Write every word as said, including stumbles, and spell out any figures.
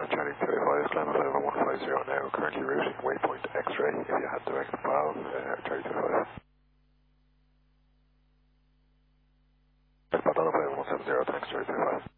Charlie thirty-five, climb five one one five zero now, currently routing waypoint X-ray, if you had direct valve, uh, Charlie thirty-five. Padana five one seven zero, thanks Charlie thirty-five.